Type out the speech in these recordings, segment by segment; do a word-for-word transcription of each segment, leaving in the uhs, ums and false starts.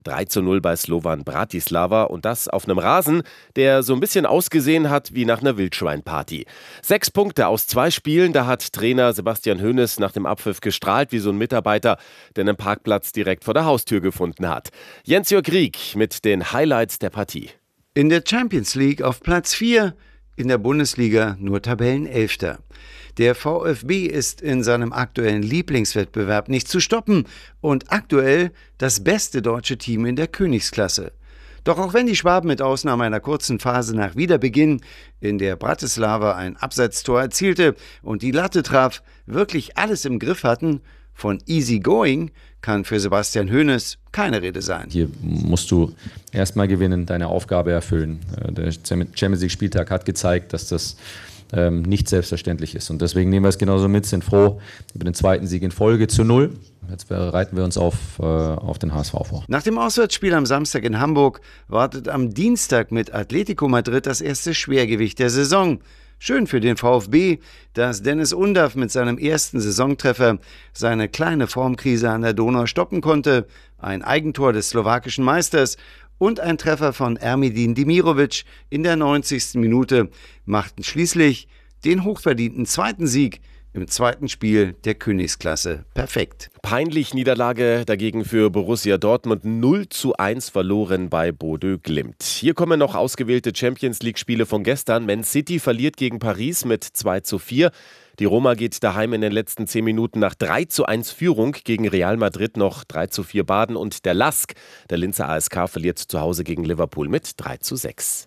drei zu null bei Slovan Bratislava und das auf einem Rasen, der so ein bisschen ausgesehen hat wie nach einer Wildschweinparty. Sechs Punkte aus zwei Spielen, da hat Trainer Sebastian Hoeneß nach dem Abpfiff gestrahlt wie so ein Mitarbeiter, der einen Parkplatz direkt vor der Haustür gefunden hat. Jens-Jörg Rieck mit den Highlights der Partie. In der Champions League auf Platz vier, in der Bundesliga nur Tabellenelfter. Der VfB ist in seinem aktuellen Lieblingswettbewerb nicht zu stoppen und aktuell das beste deutsche Team in der Königsklasse. Doch auch wenn die Schwaben mit Ausnahme einer kurzen Phase nach Wiederbeginn, in der Bratislava ein Abseitstor erzielte und die Latte traf, wirklich alles im Griff hatten, von easy going kann für Sebastian Hoeneß keine Rede sein. Hier musst du erstmal gewinnen, deine Aufgabe erfüllen. Der Champions League Spieltag hat gezeigt, dass das ähm, nicht selbstverständlich ist. Und deswegen nehmen wir es genauso mit, sind froh über den zweiten Sieg in Folge zu null. Jetzt bereiten wir uns auf, äh, auf den H S V vor. Nach dem Auswärtsspiel am Samstag in Hamburg wartet am Dienstag mit Atletico Madrid das erste Schwergewicht der Saison. Schön für den VfB, dass Dennis Undav mit seinem ersten Saisontreffer seine kleine Formkrise an der Donau stoppen konnte. Ein Eigentor des slowakischen Meisters und ein Treffer von Ermedin Demirovic in der neunzigsten Minute machten schließlich den hochverdienten zweiten Sieg im zweiten Spiel der Königsklasse perfekt. Peinlich Niederlage dagegen für Borussia Dortmund, null zu eins verloren bei Bodø Glimt. Hier kommen noch ausgewählte Champions-League-Spiele von gestern. Man City verliert gegen Paris mit zwei zu vier. Die Roma geht daheim in den letzten zehn Minuten nach drei zu eins Führung gegen Real Madrid noch drei zu vier baden. Und der Lask, der Linzer A S K, verliert zu Hause gegen Liverpool mit drei zu sechs.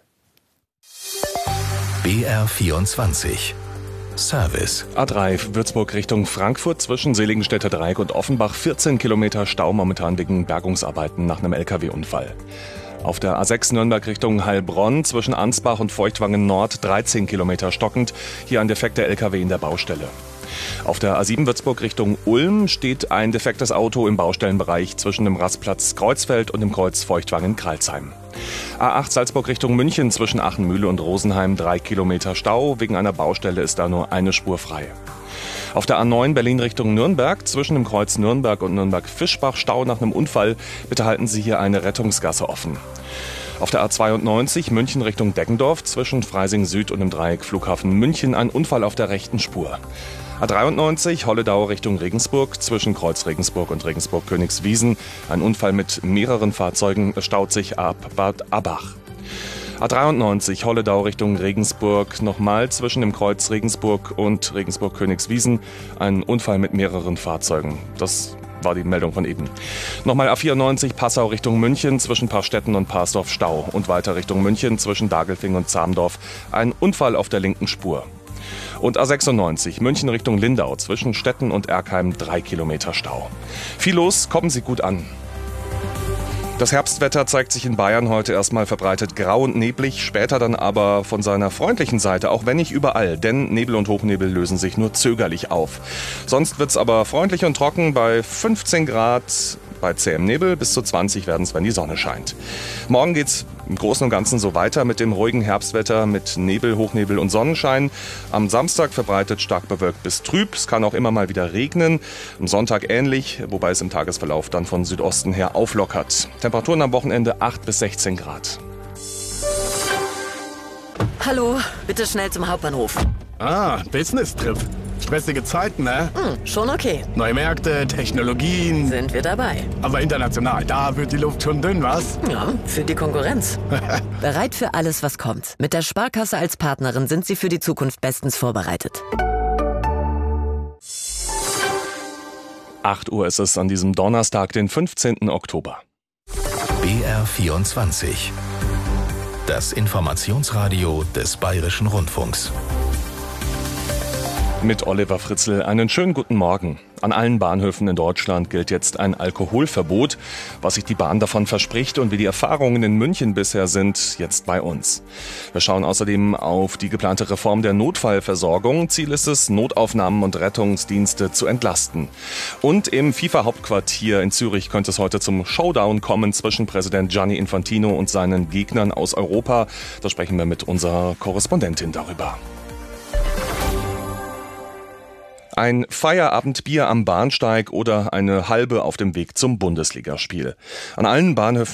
B R vierundzwanzig Service. A drei Würzburg Richtung Frankfurt zwischen Seligenstädter Dreieck und Offenbach. vierzehn Kilometer Stau momentan wegen Bergungsarbeiten nach einem L K W-Unfall. Auf der A sechs Nürnberg Richtung Heilbronn zwischen Ansbach und Feuchtwangen Nord dreizehn Kilometer stockend. Hier ein defekter L K W in der Baustelle. Auf der A sieben Würzburg Richtung Ulm steht ein defektes Auto im Baustellenbereich zwischen dem Rastplatz Kreuzfeld und dem Kreuz Feuchtwangen-Kralsheim. A acht Salzburg Richtung München zwischen Achenmühle und Rosenheim drei Kilometer Stau. Wegen einer Baustelle ist da nur eine Spur frei. Auf der A neun Berlin Richtung Nürnberg zwischen dem Kreuz Nürnberg und Nürnberg-Fischbach Stau nach einem Unfall. Bitte halten Sie hier eine Rettungsgasse offen. Auf der A zweiundneunzig München Richtung Deggendorf zwischen Freising Süd und dem Dreieck Flughafen München ein Unfall auf der rechten Spur. A dreiundneunzig Holledau Richtung Regensburg zwischen Kreuz Regensburg und Regensburg-Königswiesen. Ein Unfall mit mehreren Fahrzeugen staut sich ab Bad Abach. A dreiundneunzig Holledau Richtung Regensburg nochmal zwischen dem Kreuz Regensburg und Regensburg-Königswiesen. Ein Unfall mit mehreren Fahrzeugen. Das war die Meldung von eben. Nochmal A vierundneunzig Passau Richtung München zwischen Parstetten und Parsdorf Stau. Und weiter Richtung München zwischen Dagelfing und Zamdorf. Ein Unfall auf der linken Spur. Und A sechsundneunzig München Richtung Lindau zwischen Stetten und Erkheim drei Kilometer Stau. Viel los, kommen Sie gut an. Das Herbstwetter zeigt sich in Bayern heute erstmal verbreitet grau und neblig, später dann aber von seiner freundlichen Seite, auch wenn nicht überall, denn Nebel und Hochnebel lösen sich nur zögerlich auf. Sonst wird's aber freundlich und trocken bei fünfzehn Grad, bei zähem Nebel bis zu zwanzig werden es, wenn die Sonne scheint. Morgen geht's im Großen und Ganzen so weiter mit dem ruhigen Herbstwetter mit Nebel, Hochnebel und Sonnenschein. Am Samstag verbreitet stark bewölkt bis trüb. Es kann auch immer mal wieder regnen. Am Sonntag ähnlich, wobei es im Tagesverlauf dann von Südosten her auflockert. Temperaturen am Wochenende acht bis sechzehn Grad. Hallo, bitte schnell zum Hauptbahnhof. Ah, Business-Trip. Stressige Zeiten, ne? Hm, schon okay. Neue Märkte, Technologien. Sind wir dabei. Aber international, da wird die Luft schon dünn, was? Ja, für die Konkurrenz. Bereit für alles, was kommt. Mit der Sparkasse als Partnerin sind Sie für die Zukunft bestens vorbereitet. acht Uhr ist es an diesem Donnerstag, den fünfzehnten Oktober. B R vierundzwanzig. Das Informationsradio des Bayerischen Rundfunks. Mit Oliver Fritzl einen schönen guten Morgen. An allen Bahnhöfen in Deutschland gilt jetzt ein Alkoholverbot. Was sich die Bahn davon verspricht und wie die Erfahrungen in München bisher sind, jetzt bei uns. Wir schauen außerdem auf die geplante Reform der Notfallversorgung. Ziel ist es, Notaufnahmen und Rettungsdienste zu entlasten. Und im FIFA-Hauptquartier in Zürich könnte es heute zum Showdown kommen zwischen Präsident Gianni Infantino und seinen Gegnern aus Europa. Da sprechen wir mit unserer Korrespondentin darüber. Ein Feierabendbier am Bahnsteig oder eine halbe auf dem Weg zum Bundesligaspiel. An allen Bahnhöfen